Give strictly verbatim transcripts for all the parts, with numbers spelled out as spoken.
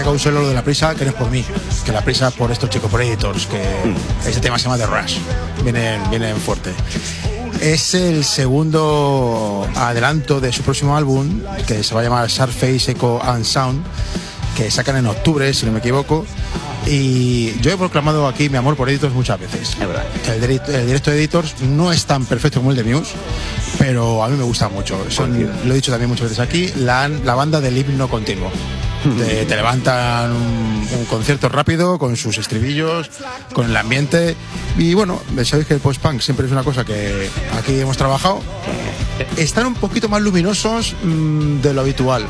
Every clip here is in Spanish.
causé lo de La Prisa, que no es por mí, que La Prisa por estos chicos, por Editors, que mm. ese tema se llama The Rush, vienen, vienen fuerte. Es el segundo adelanto de su próximo álbum, que se va a llamar Surface Echo and Sound, que sacan en octubre, si no me equivoco. Y yo he proclamado aquí mi amor por Editors muchas veces. Es verdad. El, directo, el directo de Editors no es tan perfecto como el de Muse, pero a mí me gusta mucho. Son, lo he dicho también muchas veces aquí, la, la banda del himno continuo. Te, te levantan un, un concierto rápido con sus estribillos, con el ambiente. Y bueno, sabéis que el post-punk siempre es una cosa que aquí hemos trabajado. Están un poquito más luminosos mmm, de lo habitual.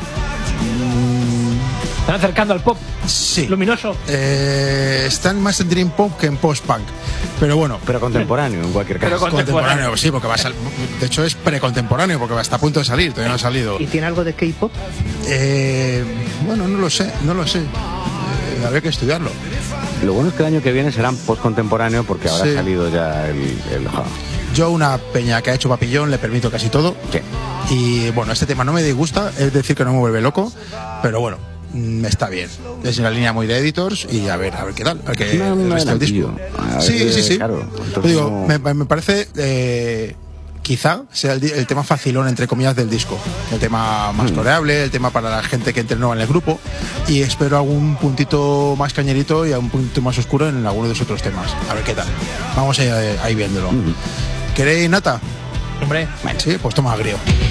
Están acercando al pop. Sí. Luminoso. Eh, están más en dream pop que en post-punk. Pero bueno. Pero contemporáneo, en cualquier caso. Pero contemporáneo. contemporáneo, sí, porque va a sal... De hecho, es precontemporáneo, porque va a estar a punto de salir, todavía no ha salido. ¿Y tiene algo de K-pop? Eh, bueno, no lo sé, no lo sé. Eh, habría que estudiarlo. Lo bueno es que el año que viene serán post-contemporáneo, porque habrá sí. salido ya el... el... Yo, una peña que ha hecho papillón, le permito casi todo. Sí. Y bueno, este tema no me disgusta, es decir, que no me vuelve loco, pero bueno, está bien. Es una línea muy de Editors y a ver, a ver qué tal. A ver qué no, no el disco. Ver, sí, sí, sí. Claro, digo, no... me, me parece, eh, quizá sea el, el tema facilón, entre comillas, del disco. El tema más mm. coreable, el tema para la gente que entre nueva en el grupo. Y espero algún puntito más cañerito y algún puntito más oscuro en alguno de los otros temas. A ver qué tal. Vamos a ir ahí viéndolo. Mm. ¿Queréis nata? Hombre. Sí, pues toma agrio.